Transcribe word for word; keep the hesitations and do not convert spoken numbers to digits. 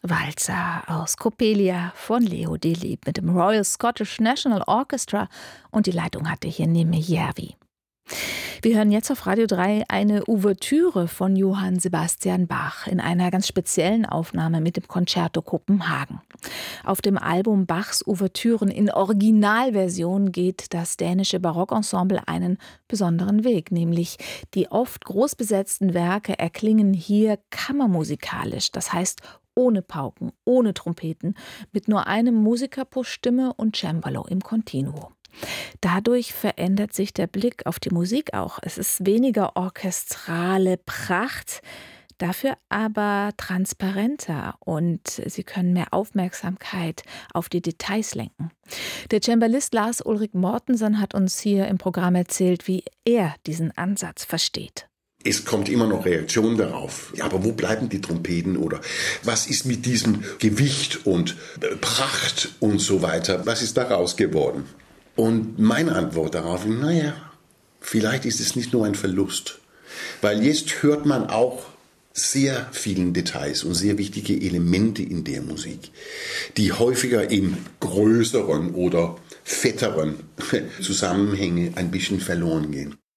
Walzer aus Coppelia von Leo Delibes mit dem Royal Scottish National Orchestra, und die Leitung hatte hier Neme Järvi. Wir hören jetzt auf Radio drei eine Ouvertüre von Johann Sebastian Bach in einer ganz speziellen Aufnahme mit dem Concerto Kopenhagen. Auf dem Album Bachs Ouvertüren in Originalversion geht das dänische Barockensemble einen besonderen Weg, nämlich die oft großbesetzten Werke erklingen hier kammermusikalisch, das heißt ohne Pauken, ohne Trompeten, mit nur einem Musiker pro Stimme und Cembalo im Continuo. Dadurch verändert sich der Blick auf die Musik auch. Es ist weniger orchestrale Pracht, dafür aber transparenter, und Sie können mehr Aufmerksamkeit auf die Details lenken. Der Cembalist Lars Ulrik Mortensen hat uns hier im Programm erzählt, wie er diesen Ansatz versteht. Es kommt immer noch Reaktion darauf. Ja, aber wo bleiben die Trompeten, oder was ist mit diesem Gewicht und Pracht und so weiter? Was ist daraus geworden? Und meine Antwort darauf, naja, vielleicht ist es nicht nur ein Verlust. Weil jetzt hört man auch sehr vielen Details und sehr wichtige Elemente in der Musik, die häufiger in größeren oder fetteren Zusammenhänge ein bisschen verloren gehen.